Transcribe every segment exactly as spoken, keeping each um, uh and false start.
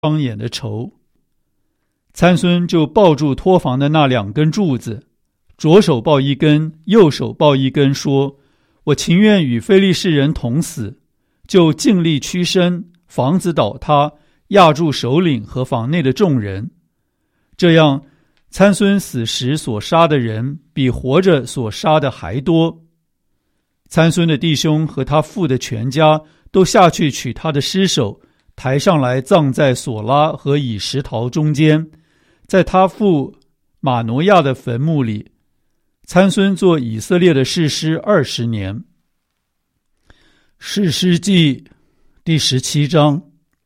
双眼的仇。参孙就抱住托房的那两根柱子，左手抱一根，右手抱一根，说：我情愿与非利士人同死，就尽力屈身，房子倒塌，压住首领和房内的众人。这样，参孙死时所杀的人比活着所杀的还多。参孙的弟兄和他父的全家都下去取他的尸首，抬上来葬在索拉和以实陶中间，在他父马挪亚的坟墓里。参孙做以色列的士师二十年。士师记第十七章。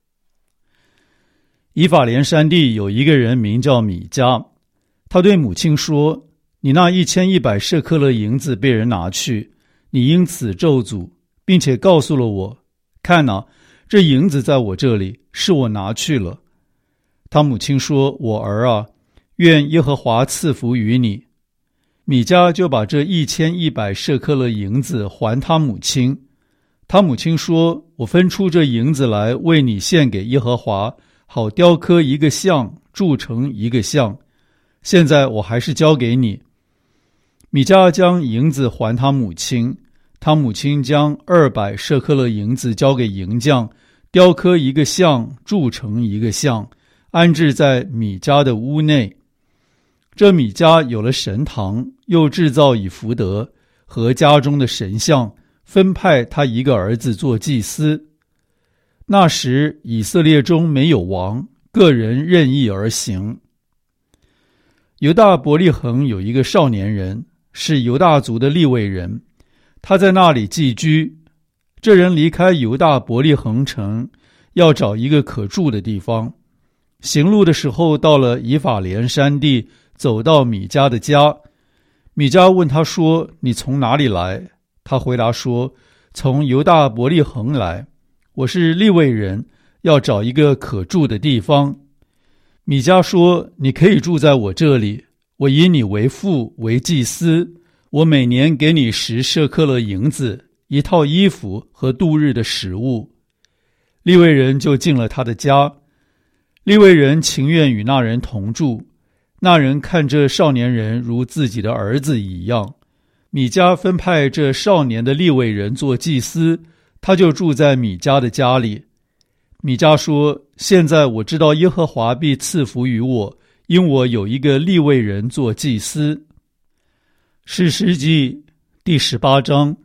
以法莲山地有一个人名叫米迦，他对母亲说：你那一千一百舍客勒银子被人拿去，你因此咒诅，并且告诉了我，看哪，这银子在我这里，是我拿去了。他母亲说：我儿啊，愿耶和华赐福于你。米迦就把这一千一百舍客勒银子还他母亲。他母亲说：我分出这银子来为你献给耶和华，好雕刻一个像，铸成一个像。现在我还是交给你。米迦将银子还他母亲，他母亲将二百舍客勒银子交给银匠，雕刻一个像，铸成一个像，安置在米迦的屋内。这米迦有了神堂，又制造以弗得和家中的神像，分派他一个儿子做祭司。那时以色列中没有王，个人任意而行。犹大伯利恒有一个少年人，是犹大族的利未人，他在那里寄居。这人离开犹大伯利恒城，要找一个可住的地方。行路的时候，到了以法莲山地，走到米迦的家。米迦问他说：你从哪里来？他回答说：从犹大伯利恒来，我是利未人，要找一个可住的地方。米迦说：你可以住在我这里，我以你为父，为祭司，我每年给你十舍客勒银子，一套衣服和度日的食物。利未人就进了他的家。利未人情愿与那人同住，那人看这少年人如自己的儿子一样。米迦分派这少年的利未人做祭司，他就住在米迦的家里。米迦说：现在我知道耶和华必赐福于我，因我有一个利未人做祭司。士师记第十八章。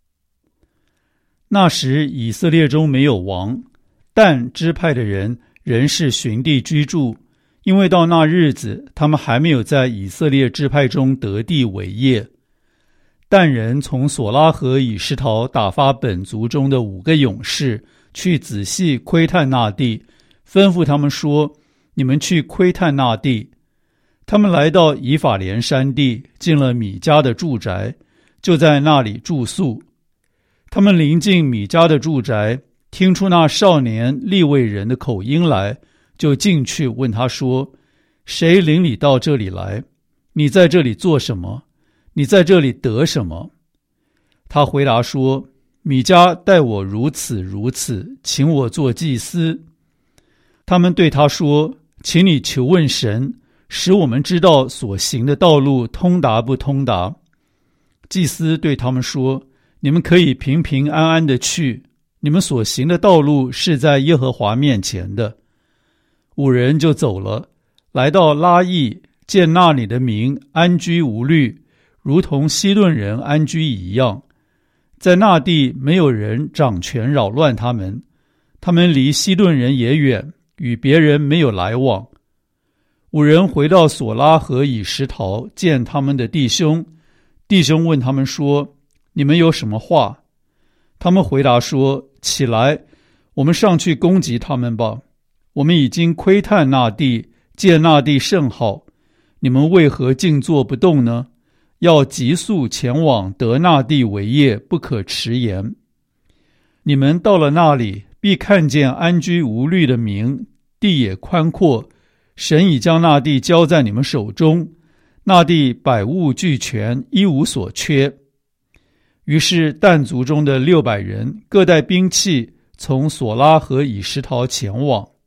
那时以色列中没有王，但支派的人仍是寻地居住，因为到那日子，他们还没有在以色列支派中得地为业。但人从索拉和以实陶打发本族中的五个勇士去仔细窥探那地，吩咐他们说：你们去窥探那地。他们来到以法莲山地，进了米迦的住宅，就在那里住宿。他们临近米迦的住宅，听出那少年利未人的口音来，就进去问他说：谁领你到这里来？你在这里做什么？你在这里得什么？他回答说：米迦待我如此如此，请我做祭司。他们对他说：请你求问神，使我们知道所行的道路通达不通达。祭司对他们说：你们可以平平安安的去，你们所行的道路是在耶和华面前的。五人就走了，来到拉邑，见那里的民安居无虑，如同西顿人安居一样。在那地没有人掌权扰乱他们，他们离西顿人也远，与别人没有来往。五人回到索拉和以实陶，见他们的弟兄。弟兄问他们说：你们有什么话？他们回答说：起来，我们上去攻击他们吧。我们已经窥探那地，见那地甚好，你们为何静坐不动呢？要急速前往得那地为业，不可迟延。你们到了那里，必看见安居无虑的民，地也宽阔，神已将那地交在你们手中，那地百物俱全，一无所缺。于是但族中的六百人各带兵器，从索拉和以实陶前往。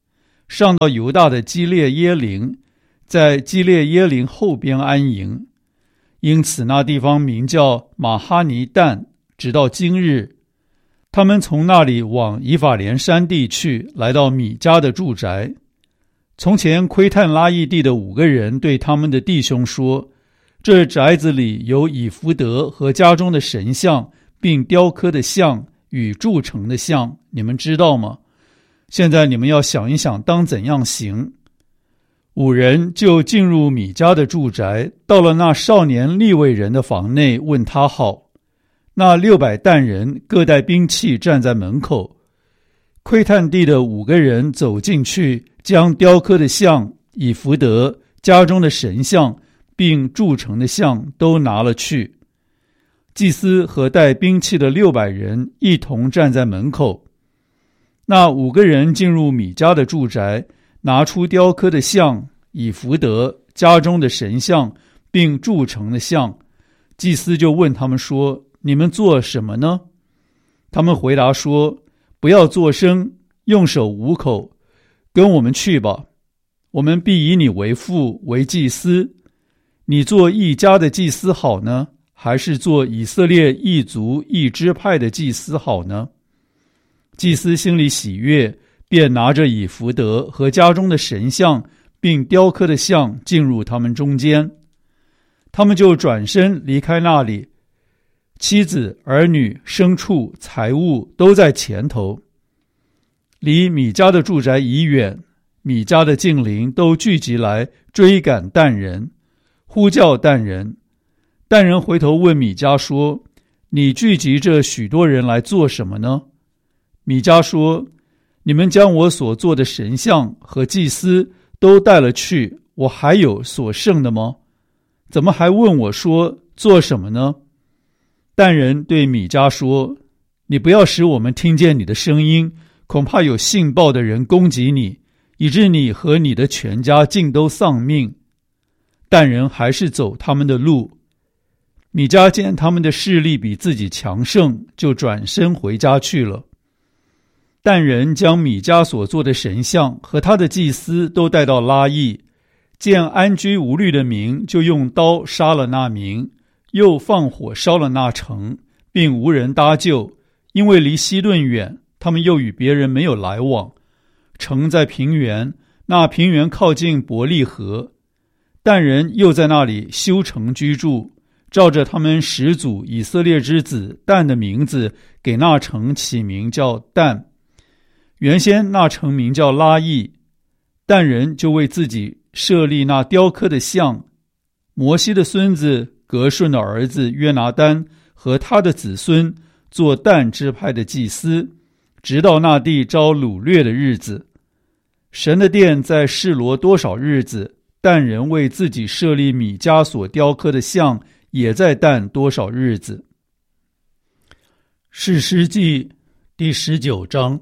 上到犹大的基列耶琳，在基列耶琳后边安营。因此那地方名叫马哈尼但，直到今日。他们从那里往以法莲山地去，来到米迦的住宅。从前窥探拉邑地的五个人对他们的弟兄说，这宅子里有以弗得和家中的神像，并雕刻的像与铸成的像，你们知道吗？现在你们要想一想当怎样行。五人就进入米迦的住宅，到了那少年利未人的房内，问他好。那六百担人各带兵器站在门口。窥探地的五个人走进去，将雕刻的像、以弗得、家中的神像并铸成的像都拿了去。祭司和带兵器的六百人一同站在门口。那五个人进入米迦的住宅，拿出雕刻的像、以弗得、家中的神像并铸成的像。祭司就问他们说，你们做什么呢？他们回答说，不要作声，用手捂口，跟我们去吧，我们必以你为父，为祭司。你做一家的祭司好呢，还是做以色列一族一支派的祭司好呢？祭司心里喜悦，便拿着以弗得和家中的神像并雕刻的像进入他们中间。他们就转身离开那里，妻子、儿女、牲畜、财物都在前头。离米迦的住宅已远，米迦的近邻都聚集来追赶但人，呼叫但人。但人回头问米迦说，你聚集这许多人来做什么呢？米迦说，你们将我所做的神像和祭司都带了去，我还有所剩的吗？怎么还问我说做什么呢？但人对米迦说，你不要使我们听见你的声音，恐怕有信报的人攻击你，以致你和你的全家尽都丧命。但人还是走他们的路。米迦见他们的势力比自己强盛，就转身回家去了。但人将米迦所做的神像和他的祭司都带到拉邑，见安居无虑的民，就用刀杀了那民，又放火烧了那城，并无人搭救，因为离西顿远，他们又与别人没有来往。城在平原，那平原靠近伯利河。但人又在那里修城居住，照着他们始祖以色列之子但的名字，给那城起名叫但。原先那城名叫拉邑。但人就为自己设立那雕刻的像。摩西的孙子革顺的儿子约拿单和他的子孙做但支派的祭司，直到那地遭掳掠的日子。神的殿在示罗多少日子，但人为自己设立米迦所雕刻的像，也在但多少日子。士师记第十九章。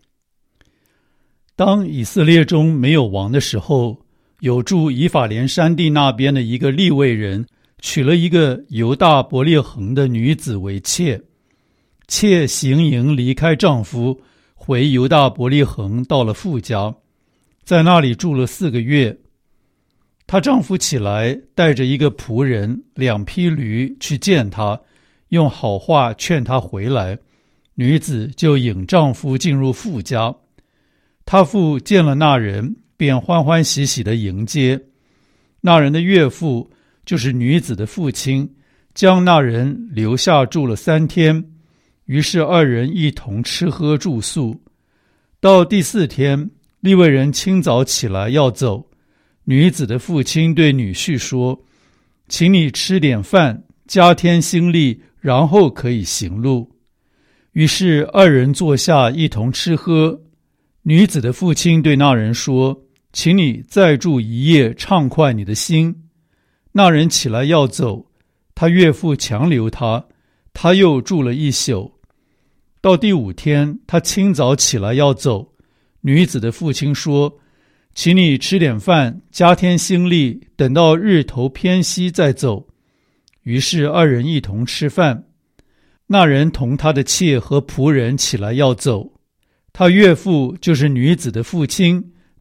当以色列中没有王的时候，有住以法莲山地那边的一个利未人，娶了一个犹大伯利恒的女子为妾。妾行营离开丈夫，回犹大伯利恒，到了父家，在那里住了四个月。她丈夫起来，带着一个仆人、两匹驴去见她，用好话劝她回来。女子就引丈夫进入父家。她父见了那人，便欢欢喜喜地迎接。那人的岳父，就是女子的父亲，将那人留下住了三天。于是二人一同吃喝住宿。到第四天，利未人清早起来要走。女子的父亲对女婿说，请你吃点饭，加添心力，然后可以行路。于是二人坐下一同吃喝。女子的父亲对那人说，请你再住一夜，畅快你的心。那人起来要走，他岳父强留他，他又住了一宿。到第五天，他清早起来要走。女子的父亲说，请你吃点饭，加添心力，等到日头偏西再走。于是二人一同吃饭。那人同他的妾和仆人起来要走。他岳父就是女子的父亲，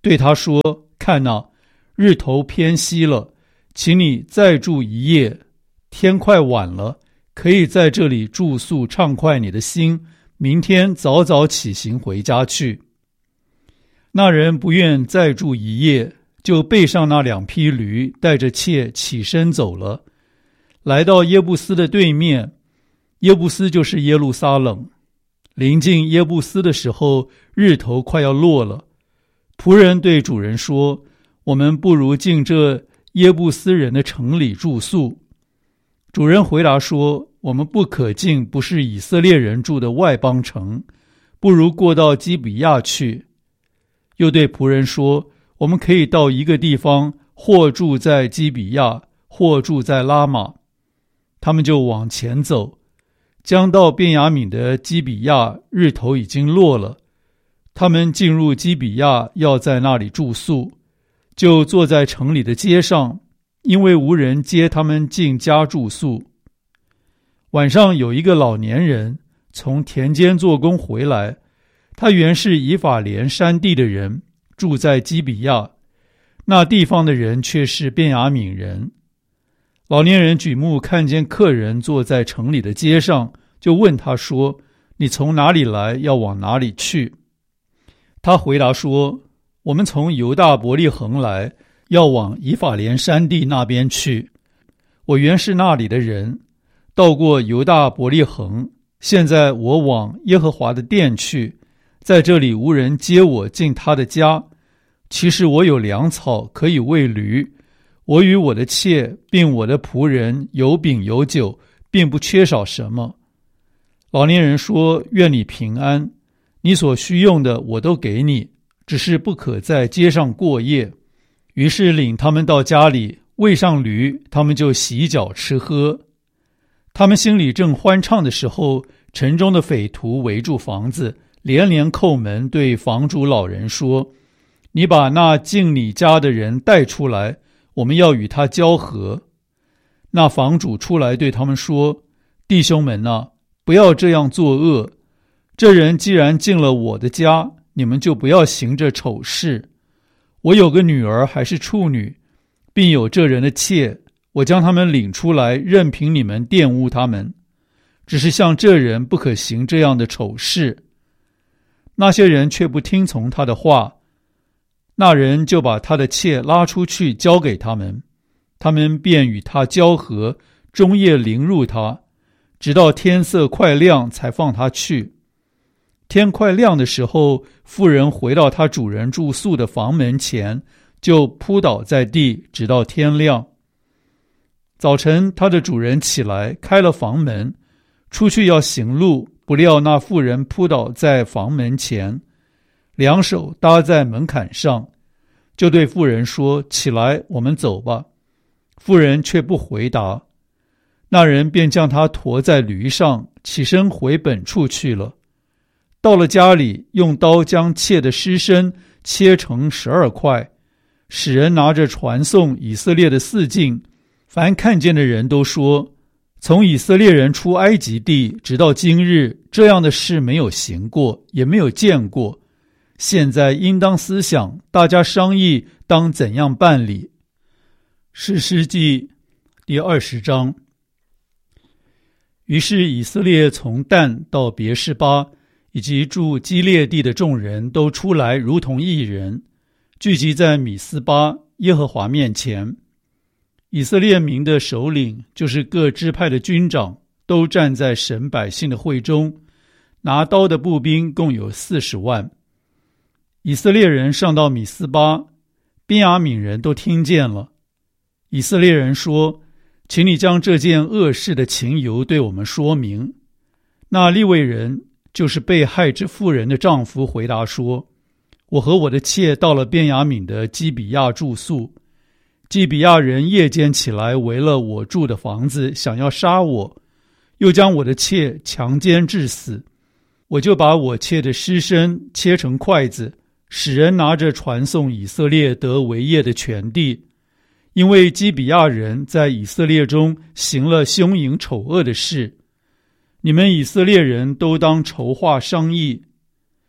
对他说：看哪，日头偏西了，请你再住一夜，天快晚了，可以在这里住宿，畅快你的心，明天早早起行回家去。那人不愿再住一夜，就背上那两匹驴，带着妾起身走了，来到耶布斯的对面。耶布斯就是耶路撒冷。临近耶布斯的时候，日头快要落了。仆人对主人说：我们不如进这耶布斯人的城里住宿。主人回答说：我们不可进不是以色列人住的外邦城，不如过到基比亚去。又对仆人说：我们可以到一个地方，或住在基比亚，或住在拉玛。他们就往前走，将到便雅悯的基比亚，日头已经落了。他们进入基比亚，要在那里住宿，就坐在城里的街上，因为无人接他们进家住宿。晚上有一个老年人从田间做工回来，他原是以法莲山地的人，住在基比亚，那地方的人却是便雅悯人。老年人举目看见客人坐在城里的街上，就问他说：你从哪里来，要往哪里去？他回答说：我们从犹大伯利恒来，要往以法莲山地那边去。我原是那里的人，到过犹大伯利恒，现在我往耶和华的殿去，在这里无人接我进他的家。其实我有粮草可以喂驴，我与我的妾并我的仆人有饼有酒，并不缺少什么。老年人说：愿你平安，你所需用的我都给你，只是不可在街上过夜。于是领他们到家里，喂上驴，他们就洗脚吃喝。他们心里正欢畅的时候，城中的匪徒围住房子，连连叩门，对房主老人说：你把那进你家的人带出来，我们要与他交合。那房主出来对他们说：弟兄们啊，不要这样作恶。这人既然进了我的家，你们就不要行这丑事。我有个女儿还是处女，并有这人的妾，我将他们领出来，任凭你们玷污他们。只是像这人不可行这样的丑事。那些人却不听从他的话，那人就把他的妾拉出去交给他们，他们便与他交合，终夜凌辱他，直到天色快亮才放他去。天快亮的时候，妇人回到她主人住宿的房门前，就扑倒在地，直到天亮。早晨，她的主人起来，开了房门，出去要行路，不料那妇人扑倒在房门前，两手搭在门槛上，就对妇人说：起来，我们走吧。妇人却不回答。那人便将她驮在驴上，起身回本处去了。到了家里，用刀将妾的尸身切成十二块，使人拿着传送以色列的四境。凡看见的人都说：从以色列人出埃及地直到今日，这样的事没有行过，也没有见过。现在应当思想，大家商议当怎样办理。士师记第二十章。于是以色列从但到别是巴，以及住基列地的众人都出来，如同一人，聚集在米斯巴耶和华面前。以色列民的首领，就是各支派的军长，都站在神百姓的会中，拿刀的步兵共有四十万。以色列人上到米斯巴，便雅悯人都听见了。以色列人说：请你将这件恶事的情由对我们说明。那利未人，就是被害之妇人的丈夫，回答说：我和我的妾到了便雅悯的基比亚住宿，基比亚人夜间起来围了我住的房子，想要杀我，又将我的妾强奸致死。我就把我妾的尸身切成筷子，使人拿着传送以色列得为业的全地。因为基比亚人在以色列中行了凶淫丑恶的事，你们以色列人都当筹划商议。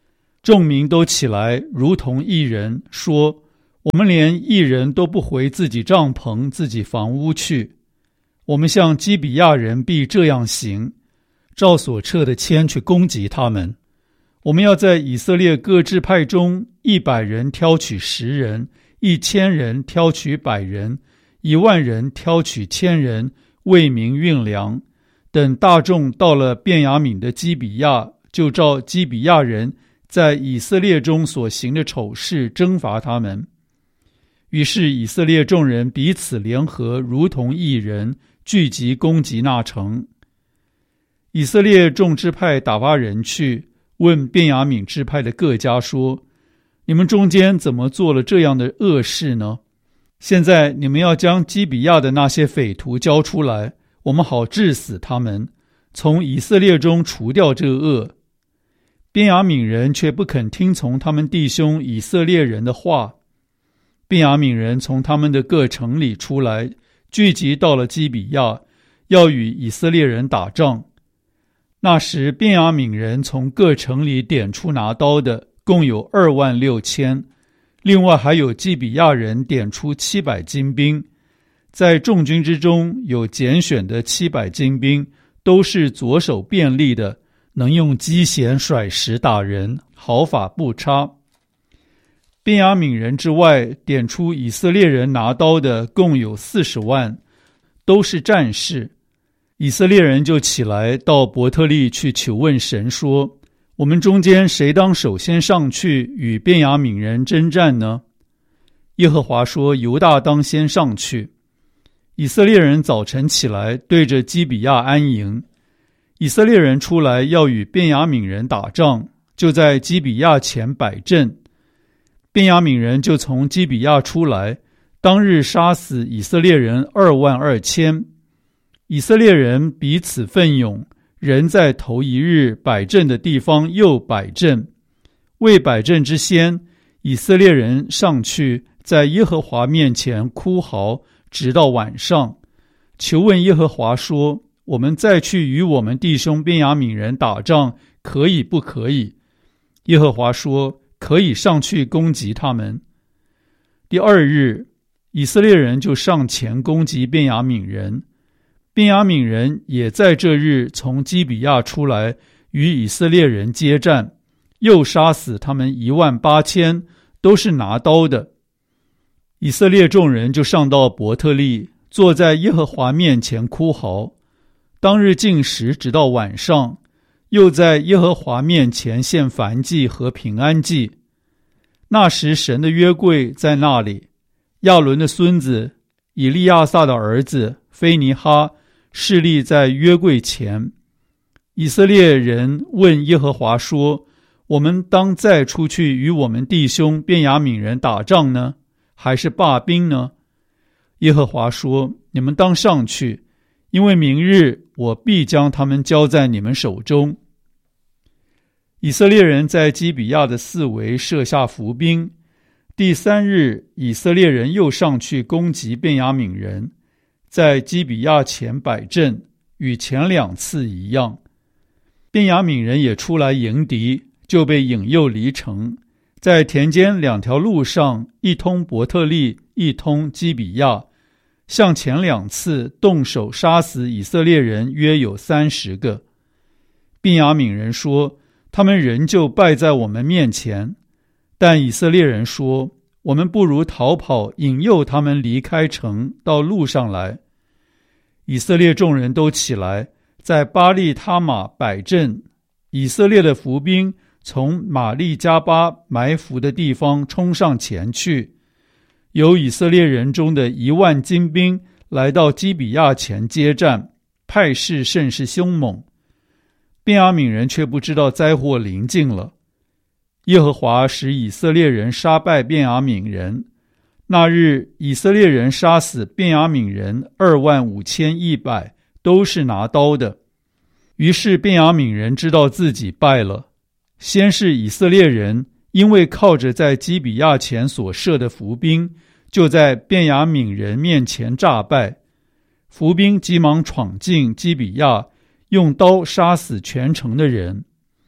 众民都起来，如同一人，说：我们连一人都不回自己帐篷、自己房屋去。我们向基比亚人必这样行，照所撤的签去攻击他们。我们要在以色列各支派中，一百人挑取十人，一千人挑取百人，一万人挑取千人，为民运粮。等大众到了便雅悯的基比亚，就照基比亚人在以色列中所行的丑事征伐他们。于是以色列众人彼此联合，如同一人，聚集攻击那城。以色列众支派打发人去问便雅悯支派的各家说：你们中间怎么做了这样的恶事呢？现在你们要将基比亚的那些匪徒交出来，我们好治死他们，从以色列中除掉这恶。便雅悯人却不肯听从他们弟兄以色列人的话。便雅悯人从他们的各城里出来，聚集到了基比亚，要与以色列人打仗。那时便雅悯人从各城里点出拿刀的，共有二万六千，另外还有基比亚人点出七百精兵。在众军之中有拣选的七百精兵，都是左手便利的，能用机弦甩石打人，毫发不差。便雅悯人之外，点出以色列人拿刀的共有四十万，都是战士。以色列人就起来到伯特利去求问神说：我们中间谁当首先上去与便雅悯人征战呢？耶和华说：犹大当先上去。以色列人早晨起来，对着基比亚安营。以色列人出来要与便雅悯人打仗，就在基比亚前摆阵。便雅悯人就从基比亚出来，当日杀死以色列人二万二千。以色列人彼此奋勇，人在头一日摆阵的地方又摆阵。为摆阵之先，以色列人上去，在耶和华面前哭嚎，直到晚上，求问耶和华说：我们再去与我们弟兄便雅悯人打仗，可以不可以？耶和华说：可以上去攻击他们。第二日，以色列人就上前攻击便雅悯人。便雅悯人也在这日从基比亚出来，与以色列人接战，又杀死他们一万八千，都是拿刀的。以色列众人就上到伯特利，坐在耶和华面前哭嚎。当日禁食直到晚上，又在耶和华面前献燔祭和平安祭。那时神的约柜在那里，亚伦的孙子以利亚撒的儿子非尼哈侍立在约柜前。以色列人问耶和华说：我们当再出去与我们弟兄便雅悯人打仗呢，还是罢兵呢？耶和华说：你们当上去，因为明日我必将他们交在你们手中。以色列人在基比亚的四围设下伏兵。第三日，以色列人又上去攻击便雅悯人，在基比亚前摆阵，与前两次一样。便雅悯人也出来迎敌，就被引诱离城，在田间两条路上，一通伯特利，一通基比亚，像前两次动手杀死以色列人约有三十个。便雅悯人说：他们仍旧败在我们面前。但以色列人说：我们不如逃跑，引诱他们离开城，到路上来。以色列众人都起来，在巴利他玛摆阵。以色列的伏兵从玛利加巴埋伏的地方冲上前去，有以色列人中的一万精兵来到基比亚前接战，派势甚是凶猛。便雅悯人却不知道灾祸临近了。耶和华使以色列人杀败便雅悯人。那日以色列人杀死便雅悯人二万五千一百，都是拿刀的。于是便雅悯人知道自己败了。先是以色列人因为靠着在基比亚前所设的伏兵，就在便雅悯人面前诈败。伏兵急忙闯进基比亚，用刀杀死全城的人。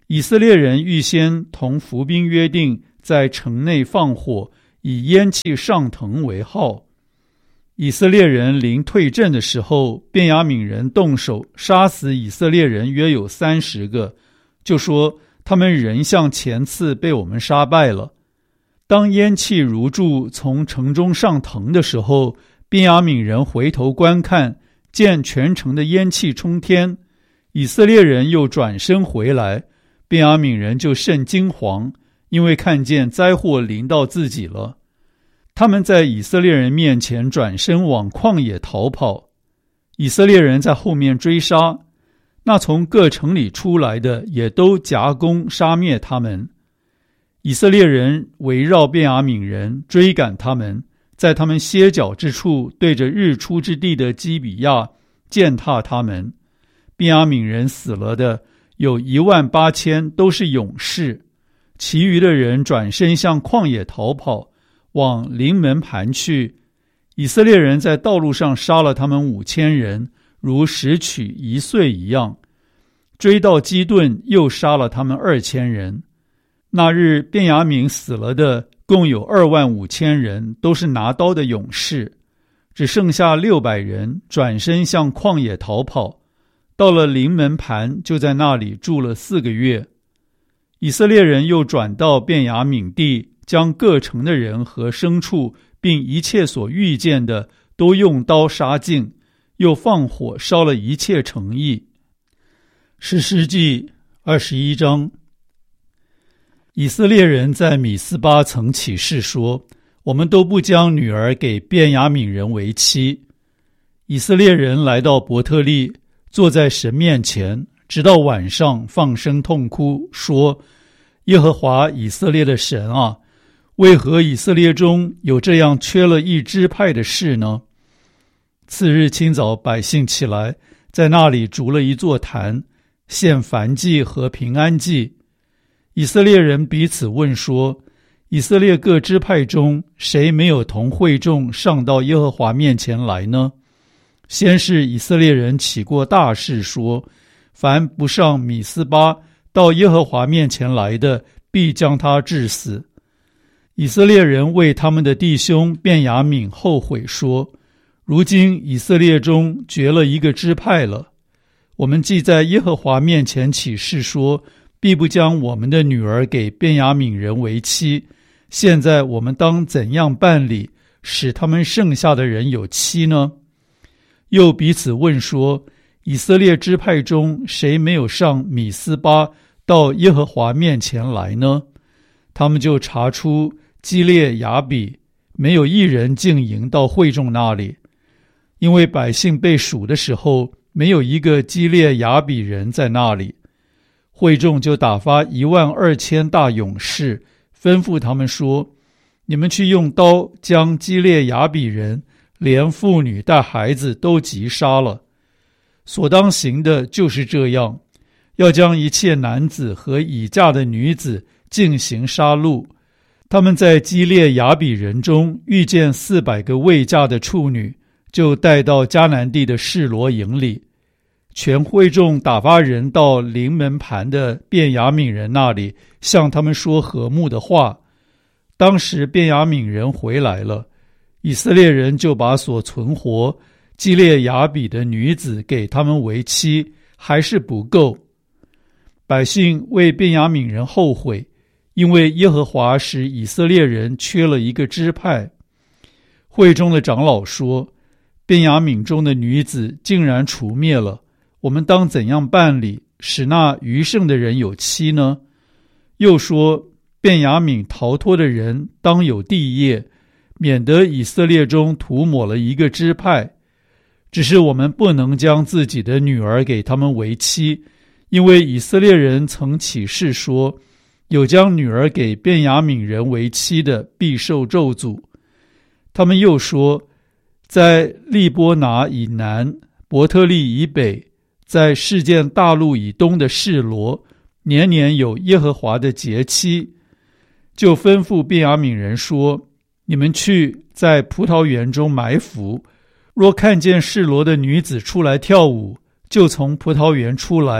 以色列人预先同伏兵约定，在城内放火，以烟气上腾为号。以色列人临退阵的时候，便雅悯人动手杀死以色列人约有三十个，就说他们仍像前次被我们杀败了。当烟气如柱从城中上腾的时候，便雅悯人回头观看，见全城的烟气冲天。以色列人又转身回来，便雅悯人就甚惊惶，因为看见灾祸临到自己了。他们在以色列人面前转身往旷野逃跑，以色列人在后面追杀，那从各城里出来的也都夹攻杀灭他们。以色列人围绕便雅悯人，追赶他们，在他们歇脚之处，对着日出之地的基比亚践踏他们。便雅悯人死了的有一万八千，都是勇士，其余的人转身向旷野逃跑，往临门盘去。以色列人在道路上杀了他们五千人，如拾取一岁一样。追到基顿，又杀了他们二千人。那日便雅悯死了的共有二万五千人，都是拿刀的勇士，只剩下六百人，转身向旷野逃跑。到了临门盘，就在那里住了四个月。以色列人又转到便雅悯地，将各城的人和牲畜，并一切所遇见的，都用刀杀尽，又放火烧了一切城邑。士师记二十一章。以色列人在米斯巴曾起誓说，我们都不将女儿给便雅悯人为妻。以色列人来到伯特利，坐在神面前，直到晚上放声痛哭，说，耶和华以色列的神啊，为何以色列中有这样缺了一支派的事呢？次日清早，百姓起来，在那里筑了一座坛，献燔祭和平安祭。以色列人彼此问说，以色列各支派中，谁没有同会众上到耶和华面前来呢？先是以色列人起过大誓说，凡不上米斯巴到耶和华面前来的，必将他治死。以色列人为他们的弟兄便雅悯后悔说，如今以色列中绝了一个支派了。我们既在耶和华面前起誓说，必不将我们的女儿给便雅悯人为妻，现在我们当怎样办理，使他们剩下的人有妻呢？又彼此问说，以色列支派中谁没有上米斯巴到耶和华面前来呢？他们就查出基列雅比没有一人进营到会众那里，因为百姓被数的时候，没有一个基列雅比人在那里。会众就打发一万二千大勇士，吩咐他们说，你们去用刀将基列雅比人连妇女带孩子都击杀了。所当行的就是这样，要将一切男子和已嫁的女子进行杀戮。他们在基列雅比人中遇见四百个未嫁的处女，就带到迦南地的示罗营里。全会众打发人到临门盘的便雅悯人那里，向他们说和睦的话。当时便雅悯人回来了，以色列人就把所存活基列雅比的女子给他们为妻，还是不够。百姓为便雅悯人后悔，因为耶和华使以色列人缺了一个支派。会中的长老说，便雅悯中的女子竟然除灭了，我们当怎样办理，使那余剩的人有妻呢？又说，便雅悯逃脱的人当有地业，免得以色列中涂抹了一个支派。只是我们不能将自己的女儿给他们为妻，因为以色列人曾起誓说，有将女儿给便雅悯人为妻的，必受咒诅。他们又说，在利波拿以南，伯特利以北，在事件大陆以东的示罗，年年有耶和华的节期。就吩咐便雅悯人说，你们去在葡萄园中埋伏，若看见示罗的女子出来跳舞，就从葡萄园出来，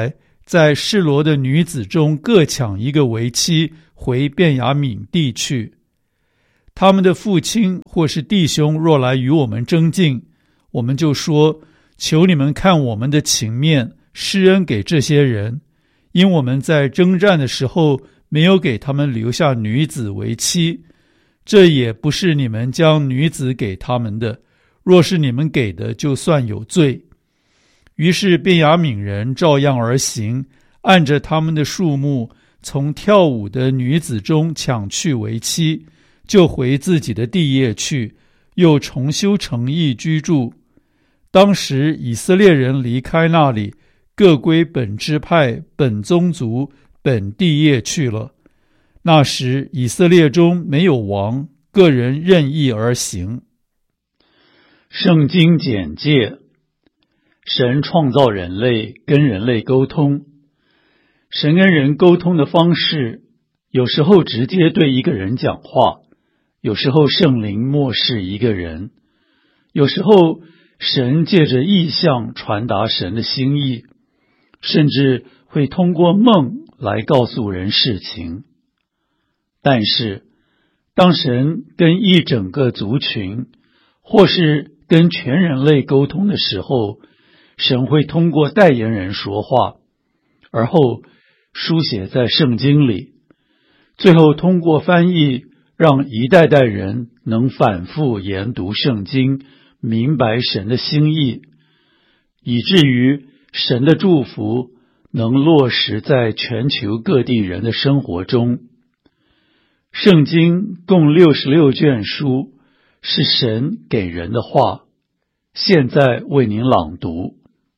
在示罗的女子中各抢一个为妻，回便雅悯地去。他们的父亲或是弟兄若来与我们争竞，我们就说，求你们看我们的情面，施恩给这些人，因我们在征战的时候没有给他们留下女子为妻，这也不是你们将女子给他们的，若是你们给的，就算有罪。于是便雅悯人照样而行，按着他们的数目，从跳舞的女子中抢去为妻，就回自己的地业去，又重修城邑居住。当时以色列人离开那里，各归本支派、本宗族、本地业去了。那时以色列中没有王，个人任意而行。圣经简介：神创造人类，跟人类沟通。神跟人沟通的方式，有时候直接对一个人讲话，有时候圣灵默示一个人，有时候神借着异象传达神的心意，甚至会通过梦来告诉人事情。但是，当神跟一整个族群，或是跟全人类沟通的时候，神会通过代言人说话，而后书写在圣经里，最后通过翻译，让一代代人能反复研读圣经，明白神的心意，以至于神的祝福能落实在全球各地人的生活中。圣经共六十六卷书，是神给人的话，现在为您朗读。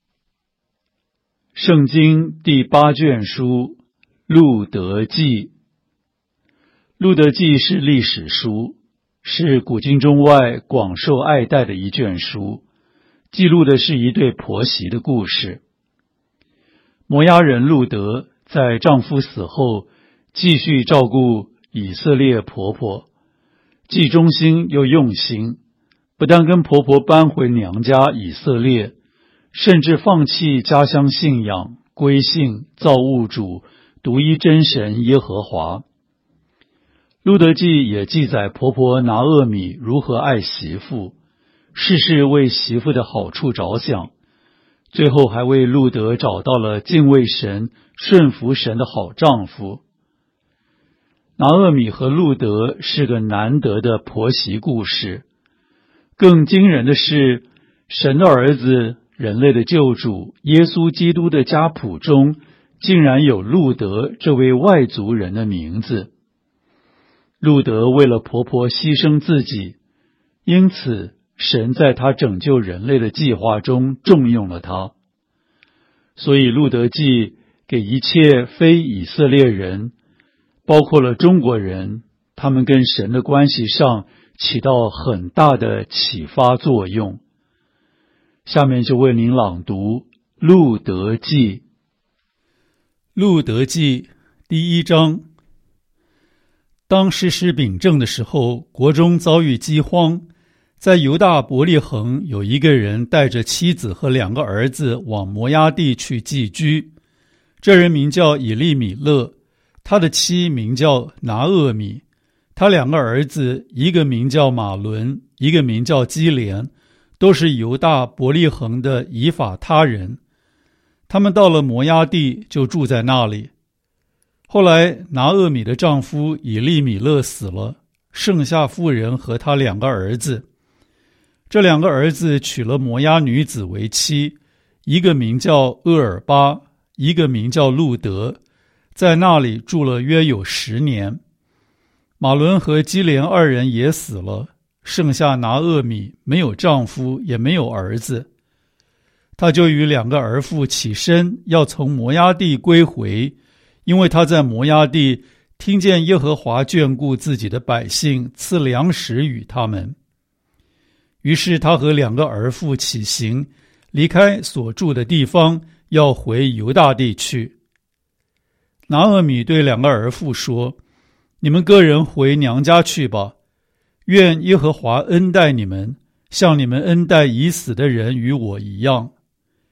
圣经第八卷书，路得记。路得记是历史书，是古今中外广受爱戴的一卷书，记录的是一对婆媳的故事。摩押人路得在丈夫死后，继续照顾以色列婆婆，既忠心又用心，不但跟婆婆搬回娘家以色列，甚至放弃家乡信仰，归信造物主独一真神耶和华。路得记也记载婆婆拿俄米如何爱媳妇，事事为媳妇的好处着想，最后还为路得找到了敬畏神、顺服神的好丈夫。拿俄米和路得是个难得的婆媳故事。更惊人的是，神的儿子、人类的救主耶稣基督的家谱中，竟然有路得这位外族人的名字。路得为了婆婆牺牲自己，因此神在他拯救人类的计划中重用了他。所以路得记给一切非以色列人，包括了中国人，他们跟神的关系上起到很大的启发作用。下面就为您朗读路得记。路得记第一章。当士师秉政的时候，国中遭遇饥荒，在犹大伯利恒有一个人带着妻子和两个儿子往摩押地去寄居。这人名叫以利米勒，他的妻名叫拿俄米，他两个儿子，一个名叫马伦，一个名叫基连，都是犹大伯利恒的以法他人。他们到了摩押地，就住在那里。后来拿俄米的丈夫以利米勒死了，剩下妇人和他两个儿子。这两个儿子娶了摩押女子为妻，一个名叫厄尔巴，一个名叫路得，在那里住了约有十年。马伦和基连二人也死了，剩下拿俄米没有丈夫，也没有儿子。他就与两个儿妇起身，要从摩押地归回，因为他在摩押地听见耶和华眷顾自己的百姓，赐粮食与他们。于是他和两个儿妇起行，离开所住的地方，要回犹大地去。拿俄米对两个儿妇说：你们个人回娘家去吧，愿耶和华恩待你们，像你们恩待已死的人与我一样。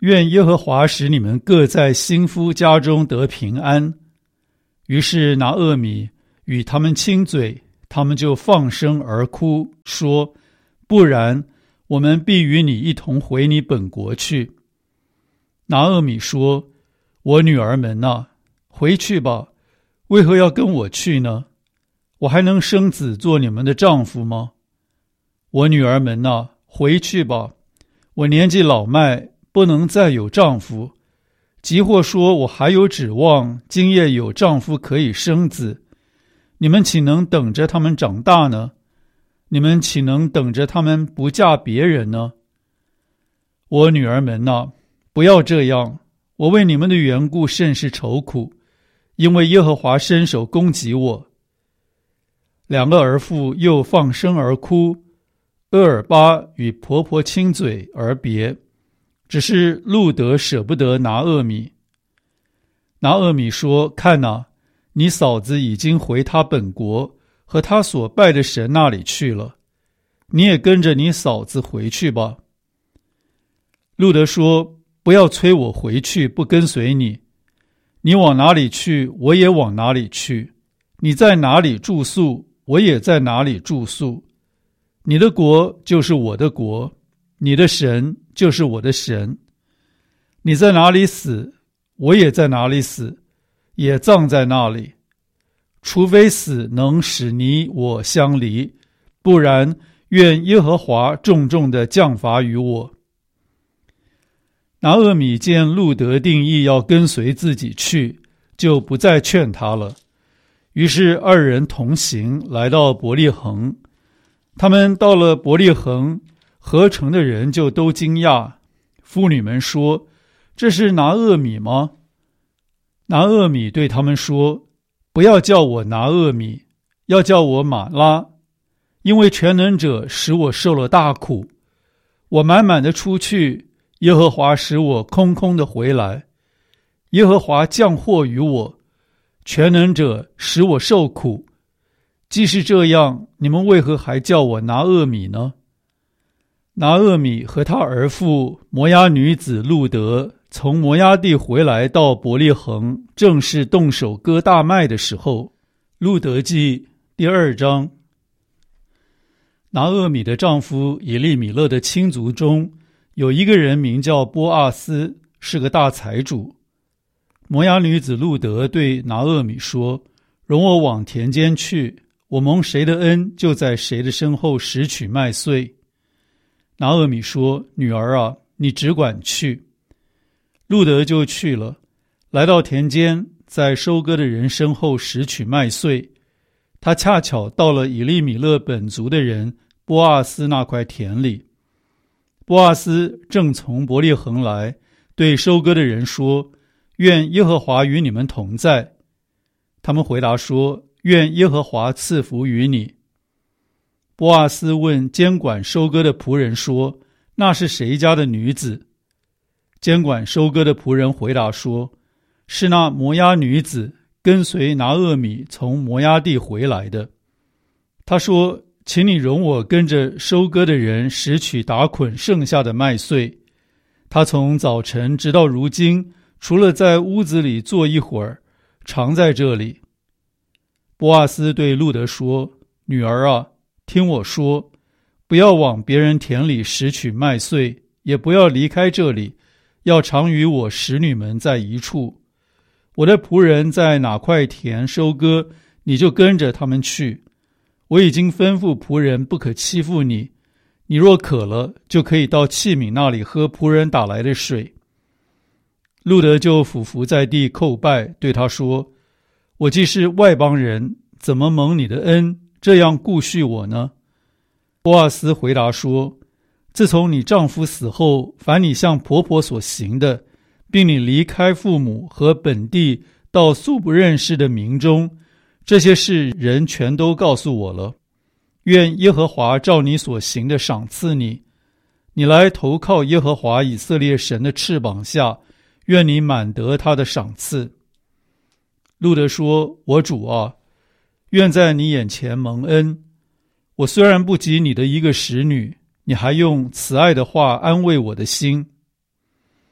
愿耶和华使你们各在新夫家中得平安。”于是拿俄米与他们亲嘴，他们就放声而哭，说：“不然，我们必与你一同回你本国去。”拿俄米说：“我女儿们啊，回去吧，为何要跟我去呢？我还能生子做你们的丈夫吗？我女儿们啊，回去吧，我年纪老迈，不能再有丈夫。即或说我还有指望，今夜有丈夫可以生子，你们岂能等着他们长大呢？你们岂能等着他们不嫁别人呢？我女儿们啊，不要这样，我为你们的缘故甚是愁苦，因为耶和华伸手攻击我。”两个儿妇又放声而哭，厄尔巴与婆婆亲嘴而别，只是路得舍不得拿俄米。拿俄米说：“看哪，你嫂子已经回她本国和她所拜的神那里去了，你也跟着你嫂子回去吧。”路得说：“不要催我回去，不跟随你。你往哪里去，我也往哪里去；你在哪里住宿，我也在哪里住宿。你的国就是我的国，你的神就是我的神。你在哪里死，我也在哪里死，也葬在那里。除非死能使你我相离，不然愿耶和华重重的降罚于我。”拿俄米见路得定义要跟随自己去，就不再劝他了。于是二人同行，来到伯利恒。他们到了伯利恒，合城的人就都惊讶。妇女们说：“这是拿俄米吗？”拿俄米对他们说：“不要叫我拿俄米，要叫我玛拉，因为全能者使我受了大苦。我满满的出去，耶和华使我空空的回来。耶和华降祸于我，全能者使我受苦。既是这样，你们为何还叫我拿俄米呢？”拿俄米和他儿妇摩押女子路得从摩押地回来到伯利恒，正是动手割大麦的时候。路得记第二章。拿俄米的丈夫以利米勒的亲族中有一个人名叫波阿斯，是个大财主。摩押女子路得对拿俄米说：“容我往田间去，我蒙谁的恩，就在谁的身后拾取麦穗。”拿俄米说：“女儿啊，你只管去。”路得就去了，来到田间，在收割的人身后拾取麦穗。他恰巧到了以利米勒本族的人波阿斯那块田里。波阿斯正从伯利恒来，对收割的人说：“愿耶和华与你们同在。”他们回答说：“愿耶和华赐福于你。”波阿斯问监管收割的仆人说：“那是谁家的女子？”监管收割的仆人回答说：“是那摩押女子，跟随拿俄米从摩押地回来的。”他说：“请你容我跟着收割的人拾取打捆剩下的麦穗。”他从早晨直到如今，除了在屋子里坐一会儿，常在这里。波阿斯对路得说：“女儿啊，听我说，不要往别人田里拾取麦穗，也不要离开这里，要常与我使女们在一处。我的仆人在哪块田收割，你就跟着他们去。我已经吩咐仆人不可欺负你，你若渴了，就可以到器皿那里喝仆人打来的水。”路得就俯伏在地叩拜，对他说：“我既是外邦人，怎么蒙你的恩，这样顾恤我呢？”波阿斯回答说：“自从你丈夫死后，凡你向婆婆所行的，并你离开父母和本地到素不认识的民中，这些事人全都告诉我了。愿耶和华照你所行的赏赐你，你来投靠耶和华以色列神的翅膀下，愿你满得他的赏赐。”路得说：“我主啊，愿在你眼前蒙恩。我虽然不及你的一个使女，你还用慈爱的话安慰我的心。”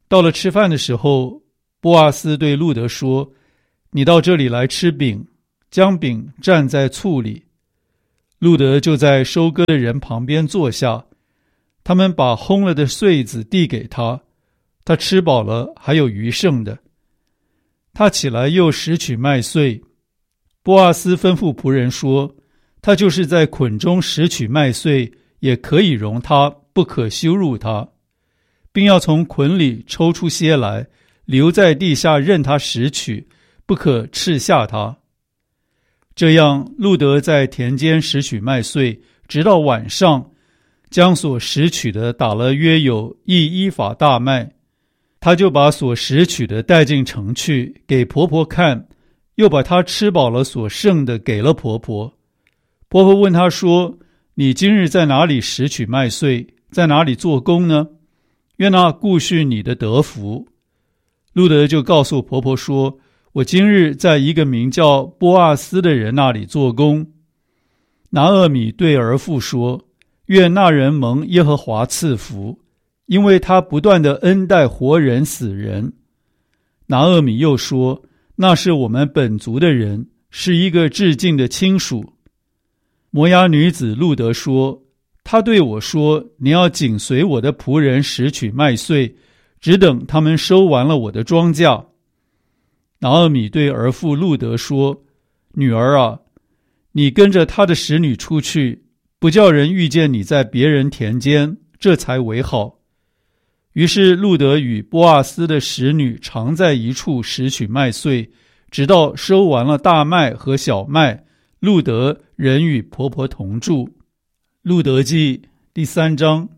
到了吃饭的时候，波阿斯对路德说：你到这里来吃饼，将饼蘸在醋里。路德就在收割的人旁边坐下，他们把烘了的穗子递给他，他吃饱了还有余剩的。他起来又拾取麦穗。波阿斯吩咐仆人说：他就是在捆中拾取麦穗，也可以容他，不可羞辱他，并要从捆里抽出些来，留在地下任他拾取，不可斥下他。这样，路德在田间拾取麦穗，直到晚上，将所拾取的打了约有一伊法大麦。他就把所拾取的带进城去，给婆婆看，又把她吃饱了所剩的给了婆婆。婆婆问她说：你今日在哪里拾取麦穗，在哪里做工呢？愿那顾恤你的得福。路德就告诉婆婆说：我今日在一个名叫波阿斯的人那里做工。拿俄米对儿妇说：愿那人蒙耶和华赐福，因为他不断地恩待活人死人。拿俄米又说：那是我们本族的人，是一个至近的亲属。摩押女子路德说：他对我说，你要紧随我的仆人拾取麦穗，只等他们收完了我的庄稼。拿俄米对儿妇路德说：女儿啊，你跟着他的使女出去，不叫人遇见你在别人田间，这才为好。于是路德与波阿斯的使女常在一处拾取麦穗，直到收完了大麦和小麦，路德仍与婆婆同住。路德记第三章。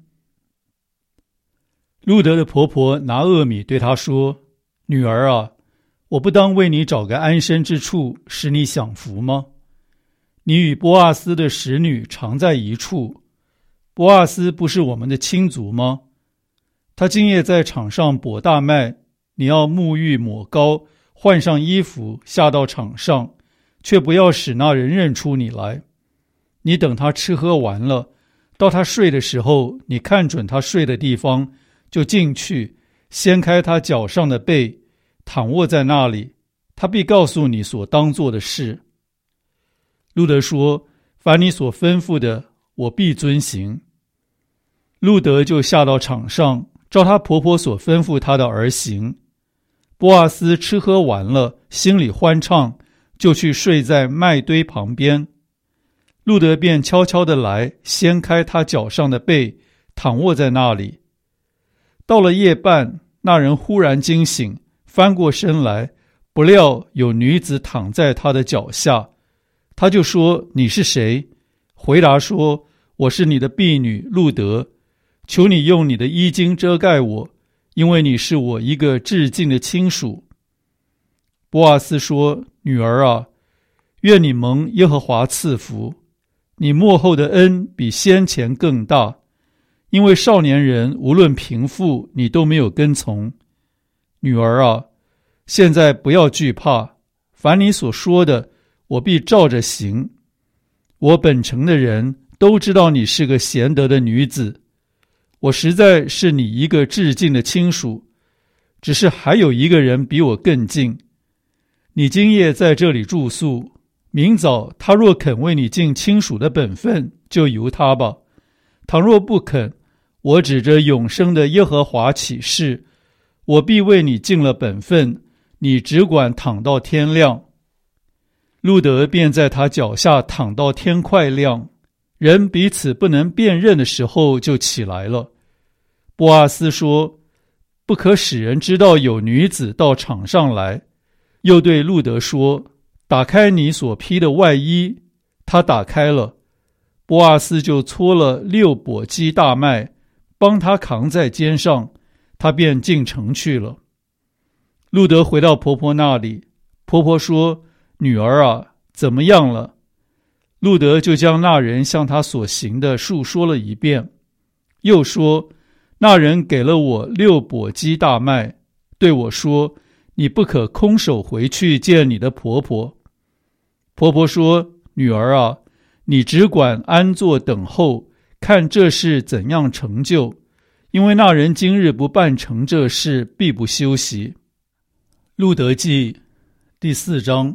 路德的婆婆拿俄米对她说：女儿啊，我不当为你找个安身之处，使你享福吗？你与波阿斯的使女常在一处，波阿斯不是我们的亲族吗？他今夜在场上剥大麦，你要沐浴抹膏，换上衣服，下到场上，却不要使那人认出你来。你等他吃喝完了，到他睡的时候，你看准他睡的地方，就进去，掀开他脚上的被，躺卧在那里，他必告诉你所当做的事。路德说：凡你所吩咐的，我必遵行。路德就下到场上，照她婆婆所吩咐她的而行。波阿斯吃喝完了，心里欢畅，就去睡在麦堆旁边。路德便悄悄地来，掀开他脚上的被，躺卧在那里。到了夜半，那人忽然惊醒，翻过身来，不料有女子躺在他的脚下。他就说：你是谁？回答说：我是你的婢女路德，求你用你的衣襟遮盖我，因为你是我一个至近的亲属。波阿斯说：女儿啊，愿你蒙耶和华赐福，你末后的恩比先前更大，因为少年人无论贫富，你都没有跟从。女儿啊，现在不要惧怕，凡你所说的，我必照着行。我本城的人都知道你是个贤德的女子，我实在是你一个至近的亲属，只是还有一个人比我更近。你今夜在这里住宿，明早他若肯为你尽亲属的本分，就由他吧。倘若不肯，我指着永生的耶和华起誓，我必为你尽了本分，你只管躺到天亮。路德便在他脚下躺到天快亮，人彼此不能辨认的时候就起来了。波阿斯说：不可使人知道有女子到场上来。又对路德说：打开你所披的外衣。他打开了，波阿斯就搓了六簸箕大麦，帮他扛在肩上，他便进城去了。路德回到婆婆那里，婆婆说：女儿啊，怎么样了？路德就将那人向他所行的述说了一遍，又说：那人给了我六簸箕大麦，对我说：你不可空手回去见你的婆婆。婆婆说：女儿啊，你只管安坐等候，看这事怎样成就， 因为那人今日不办成这事，必不休息。路得记第四章。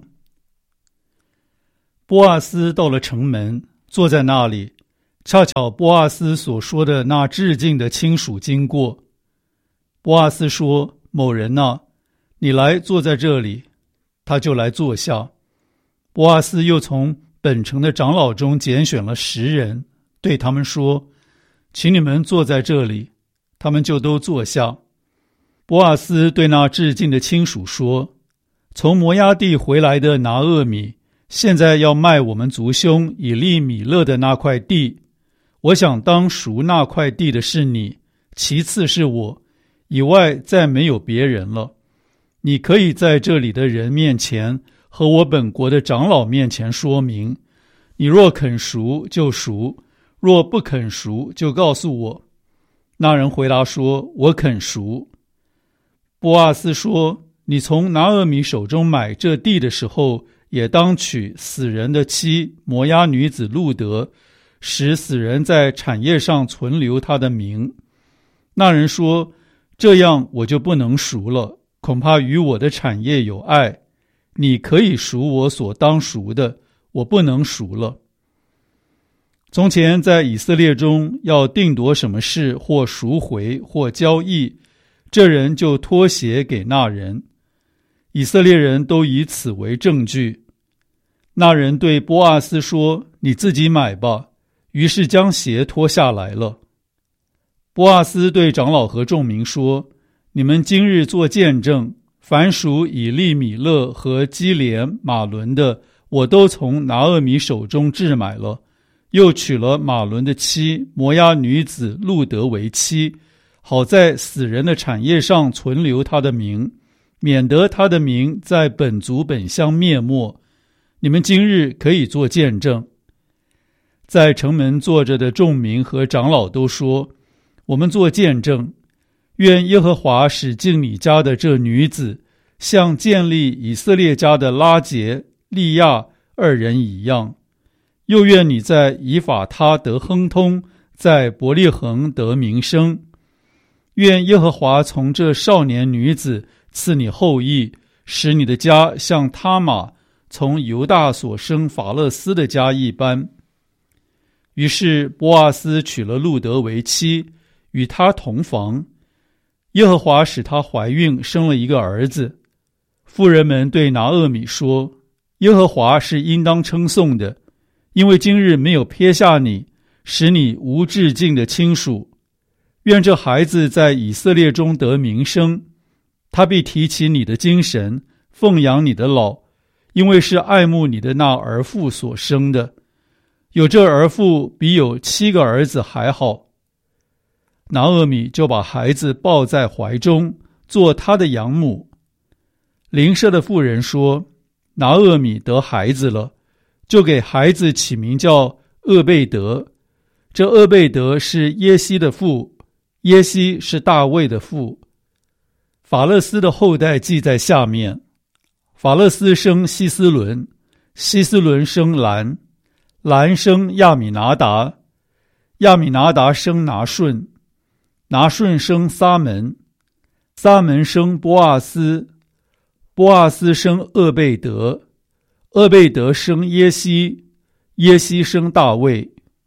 波阿斯到了城门，坐在那里，恰巧波阿斯所说的那致敬的亲属经过。波阿斯说：某人哪，你来坐在这里。他就来坐下。波阿斯又从本城的长老中拣选了十人，对他们说：请你们坐在这里。他们就都坐下。波阿斯对那致敬的亲属说：从摩押地回来的拿俄米，现在要卖我们族兄以利米勒的那块地。我想当赎那块地的是你，其次是我，以外再没有别人了。你可以在这里的人面前和我本国的长老面前说明，你若肯赎就赎，若不肯赎就告诉我。那人回答说：我肯赎。波阿斯说：你从拿俄米手中买这地的时候，也当娶死人的妻摩押女子路得，使死人在产业上存留他的名。那人说：这样我就不能赎了，恐怕与我的产业有碍。你可以赎我所当赎的，我不能赎了。从前在以色列中要定夺什么事，或赎回或交易，这人就托鞋给那人。以色列人都以此为证据。那人对波阿斯说：你自己买吧。于是将鞋脱下来了。波阿斯对长老和众民说：你们今日做见证，凡属以利米勒和基连马伦的，我都从拿俄米手中置买了，又娶了马伦的妻摩押女子路得为妻，好在死人的产业上存留他的名，免得他的名在本族本乡灭没。你们今日可以做见证。在城门坐着的众民和长老都说：我们做见证，愿耶和华使进你家的这女子像建立以色列家的拉结、利亚二人一样，又愿你在以法他得亨通，在伯利恒得名声。愿耶和华从这少年女子赐你后裔，使你的家像他玛从犹大所生法勒斯的家一般。于是波阿斯娶了路得为妻，与他同房。耶和华使她怀孕，生了一个儿子。妇人们对拿俄米说：耶和华是应当称颂的，因为今日没有撇下你，使你无至敬的亲属。愿这孩子在以色列中得名声，他必提起你的精神，奉养你的老，因为是爱慕你的那儿妇所生的。有这儿妇比有七个儿子还好。拿俄米就把孩子抱在怀中，做他的养母。邻舍的妇人说：拿俄米得孩子了，就给孩子起名叫厄贝德。这厄贝德是耶西的父，耶西是大卫的父。法勒斯的后代记在下面：法勒斯生希斯伦，希斯伦生兰，兰生亚米拿达，亚米拿达生拿顺，拿顺生撒门，撒门生波阿斯，波阿斯生厄贝德，厄贝德生耶西，耶西生大卫。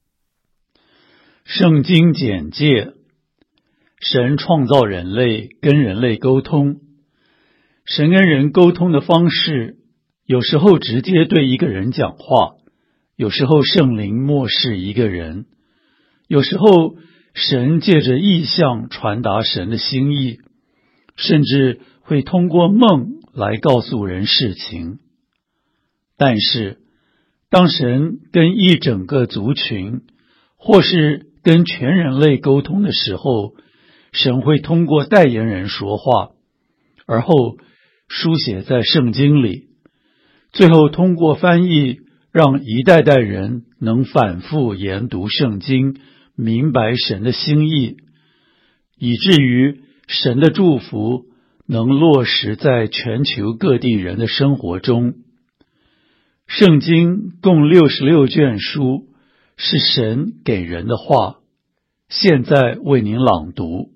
圣经简介：神创造人类，跟人类沟通。神跟人沟通的方式，有时候直接对一个人讲话，有时候圣灵默示一个人，有时候神借着意象传达神的心意，甚至会通过梦来告诉人事情。但是当神跟一整个族群或是跟全人类沟通的时候，神会通过代言人说话，而后书写在圣经里，最后通过翻译让一代代人能反复研读圣经，明白神的心意，以至于神的祝福能落实在全球各地人的生活中。圣经共六十六卷书，是神给人的话， 现在为您朗读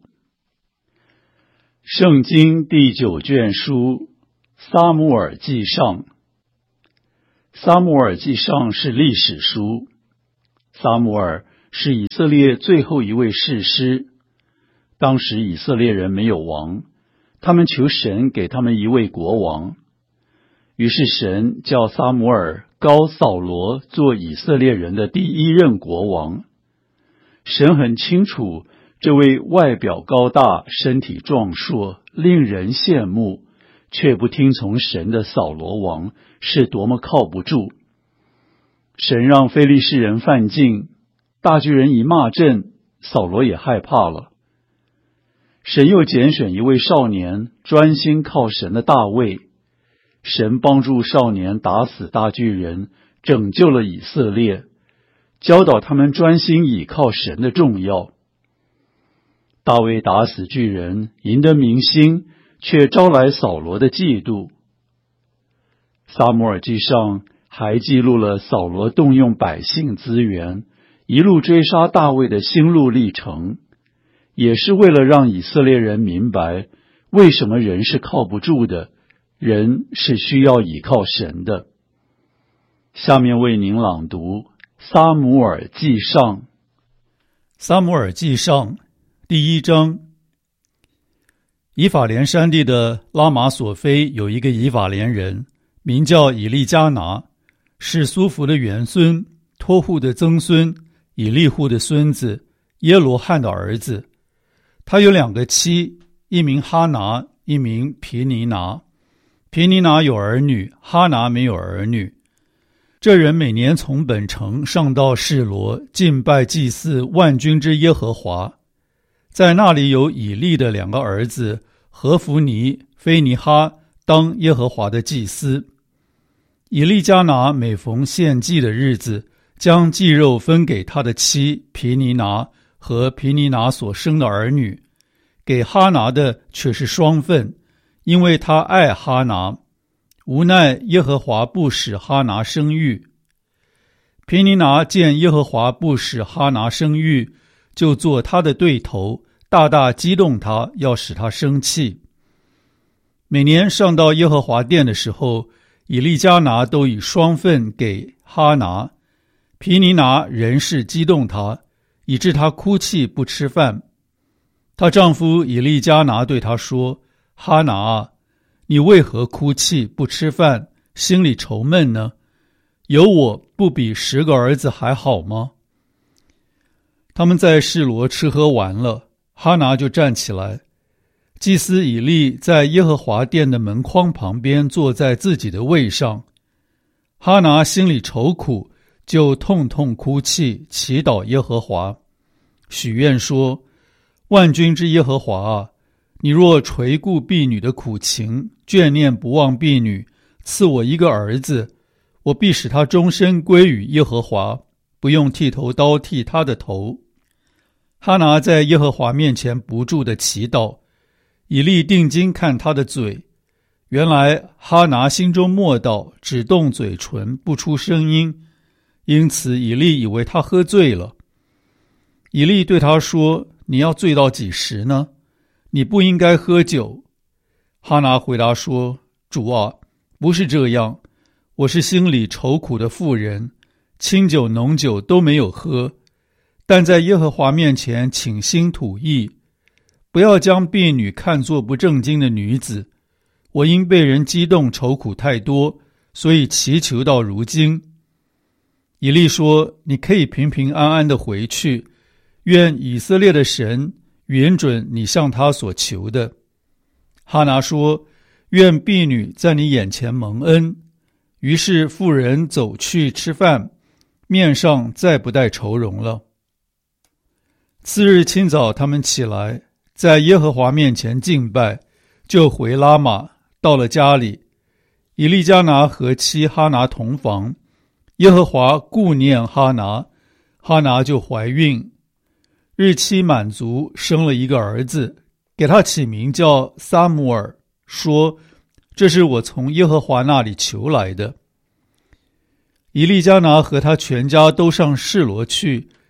圣经第九卷书撒母耳记上。撒母耳记上是历史书，撒母耳是以色列最后一位士师。当时以色列人没有王，他们求神给他们一位国王。于是神叫撒母耳膏扫罗做以色列人的第一任国王。神很清楚，这位外表高大、身体壮硕、令人羡慕，却不听从神的扫罗王是多么靠不住。神让非利士人犯境，大巨人一骂阵，扫罗也害怕了。神又拣选一位少年，专心靠神的大卫。神帮助少年打死大巨人，拯救了以色列，教导他们专心倚靠神的重要。大卫打死巨人，赢得民心，却招来扫罗的嫉妒。撒母耳记上还记录了扫罗动用百姓资源，一路追杀大卫的心路历程，也是为了让以色列人明白，为什么人是靠不住的，人是需要倚靠神的。下面为您朗读撒母耳记上。撒母耳记上第一章。以法莲山地的拉玛索菲有一个以法莲人，名叫以利加拿，是苏弗的元孙，托户的曾孙，以利户的孙子，耶罗汉的儿子。他有两个妻，一名哈拿，一名皮尼拿。皮尼拿有儿女，哈拿没有儿女。这人每年从本城上到示罗，敬拜祭祀万军之耶和华。在那里有以利的两个儿子何弗尼、菲尼哈当耶和华的祭司。以利加拿每逢献祭的日子，将祭肉分给他的妻皮尼拿和皮尼拿所生的儿女，给哈拿的却是双份，因为他爱哈拿。无奈耶和华不使哈拿生育。皮尼拿见耶和华不使哈拿生育，就做他的对头，大大激动他，要使他生气。每年上到耶和华殿的时候，以利加拿都以双份给哈拿。皮尼拿仍是激动他，以致他哭泣不吃饭。她丈夫以利加拿对她说：哈拿啊，你为何哭泣不吃饭，心里愁闷呢？有我不比十个儿子还好吗？他们在示罗吃喝完了，哈拿就站起来。祭司以利在耶和华殿的门框旁边坐在自己的位上。哈拿心里愁苦，就痛痛哭泣，祈祷耶和华，许愿说：万军之耶和华啊，你若垂顾婢女的苦情，眷念不忘婢女，赐我一个儿子，我必使他终身归于耶和华，不用剃头刀剃他的头。哈拿在耶和华面前不住地祈祷。以利定睛看他的嘴，原来哈拿心中默祷，只动嘴唇，不出声音，因此以利以为他喝醉了。以利对他说：你要醉到几时呢？你不应该喝酒。哈拿回答说：主啊，不是这样，我是心里愁苦的妇人，清酒浓酒都没有喝，但在耶和华面前倾心吐意。不要将婢女看作不正经的女子，我因被人激动愁苦太多，所以祈求到如今。以利说：你可以平平安安地回去，愿以色列的神允准你向他所求的。哈拿说：愿婢女在你眼前蒙恩。于是妇人走去吃饭，面上再不带愁容了。次日清早，他们起来，在耶和华面前敬拜，就回拉玛，到了家里。以利加拿和妻哈拿同房，耶和华顾念哈拿，哈拿就怀孕。日期满足，生了一个儿子，给他起名叫撒母耳，说：这是我从耶和华那里求来的。以利加拿和他全家都上示罗去，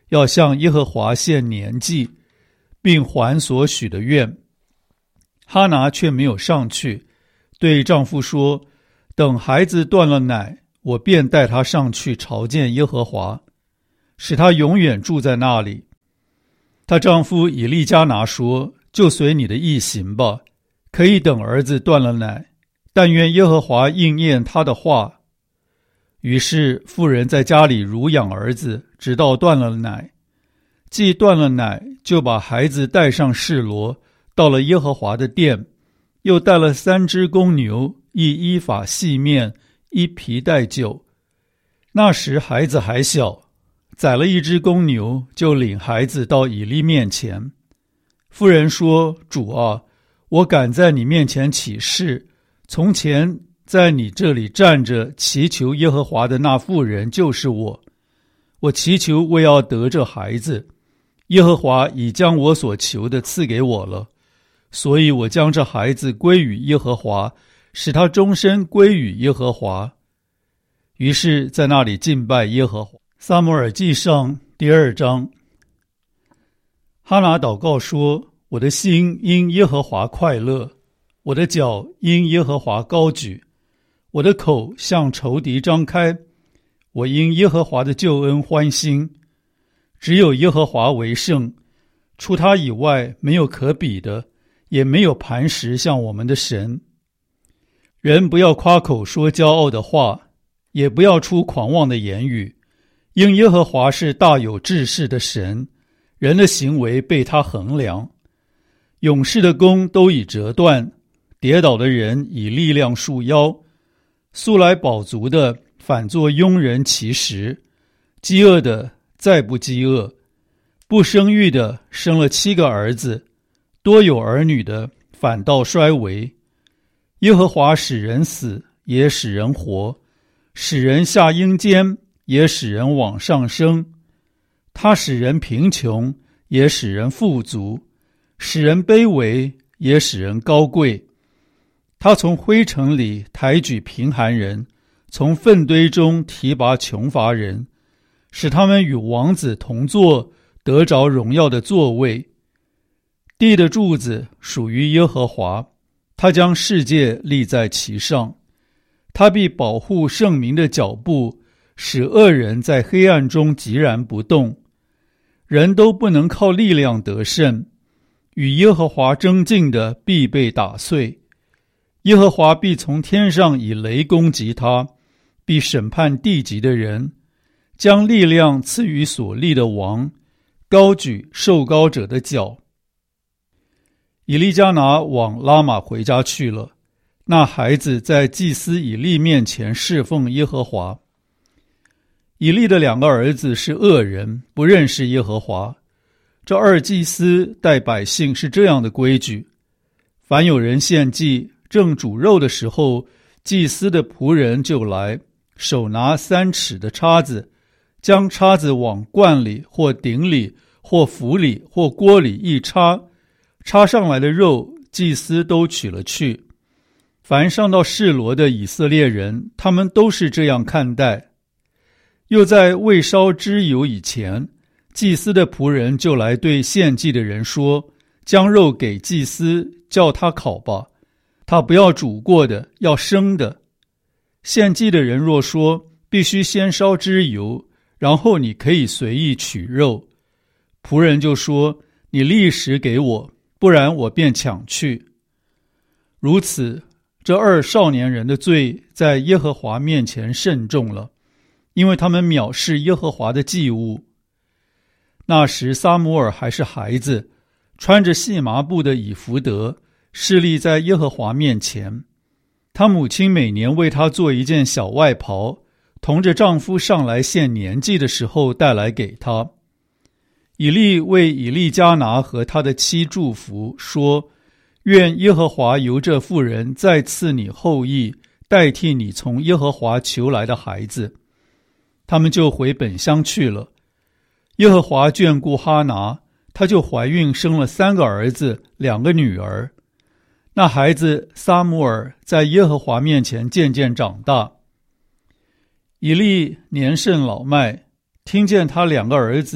要向耶和华献年祭，并还所许的愿。哈拿却没有上去，对丈夫说：等孩子断了奶，我便带他上去朝见耶和华，使他永远住在那里。她丈夫以利加拿说：就随你的意行吧，可以等儿子断了奶，但愿耶和华应验他的话。于是妇人在家里乳养儿子，直到断了奶。既断了奶，就把孩子带上示罗，到了耶和华的殿，又带了三只公牛，一依法细面，一皮带酒。那时孩子还小，宰了一只公牛，就领孩子到以利面前。妇人说：主啊，我敢在你面前起誓，从前在你这里站着祈求耶和华的那妇人就是我。我祈求为要得这孩子，耶和华已将我所求的赐给我了，所以我将这孩子归于耶和华，使他终身归于耶和华。于是在那里敬拜耶和华。撒母耳记上第二章。哈拿祷告说：我的心因耶和华快乐，我的脚因耶和华高举，我的口向仇敌张开，我因耶和华的救恩欢心。只有耶和华为圣，除他以外没有可比的，也没有磐石像我们的神。人不要夸口说骄傲的话，也不要出狂妄的言语，因耶和华是大有志士的神，人的行为被他衡量。勇士的弓都已折断，跌倒的人以力量束腰，素来饱足的反作庸人其食，饥饿的再不饥饿，不生育的生了七个儿子，多有儿女的反倒衰微。耶和华使人死，也使人活，使人下阴间，也使人往上升。他使人贫穷，也使人富足，使人卑微，也使人高贵。他从灰尘里抬举贫寒人，从粪堆中提拔穷乏人，使他们与王子同坐，得着荣耀的座位。地的柱子属于耶和华，他将世界立在其上。他必保护圣民的脚步，使恶人在黑暗中寂然不动。人都不能靠力量得胜，与耶和华争竞的必被打碎。耶和华必从天上以雷攻击他，必审判地极的人，将力量赐予所立的王，高举受高者的脚。以利加拿往拉玛回家去了，那孩子在祭司以利面前侍奉耶和华。以利的两个儿子是恶人，不认识耶和华。这二祭司待百姓是这样的规矩：凡有人献祭正煮肉的时候，祭司的仆人就来，手拿三尺的叉子，将叉子往罐里或鼎里或釜里或锅里一插，插上来的肉祭司都取了去。凡上到示罗的以色列人，他们都是这样看待。又在未烧脂油以前，祭司的仆人就来对献祭的人说：将肉给祭司，叫他烤吧，他不要煮过的，要生的。献祭的人若说必须先烧脂油，然后你可以随意取肉，仆人就说：你立时给我，不然我便抢去。如此，这二少年人的罪在耶和华面前甚重了，因为他们藐视耶和华的祭物。那时撒母耳还是孩子，穿着细麻布的以弗得，侍立在耶和华面前。他母亲每年为他做一件小外袍，同着丈夫上来献年祭的时候带来给他。以利为以利加拿和他的妻祝福，说：愿耶和华由这妇人再赐你后裔，代替你从耶和华求来的孩子。他们就回本乡去了。耶和华眷顾哈拿，她就怀孕生了三个儿子，两个女儿。那孩子撒母耳在耶和华面前渐渐长大。以利年甚老迈，听见他两个儿子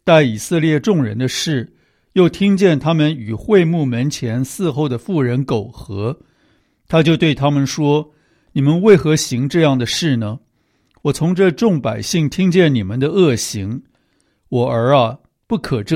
待以色列众人的事，又听见他们与会幕门前伺候的妇人苟合，他就对他们说：你们为何行这样的事呢？我从这众百姓听见你们的恶行，我儿啊，不可这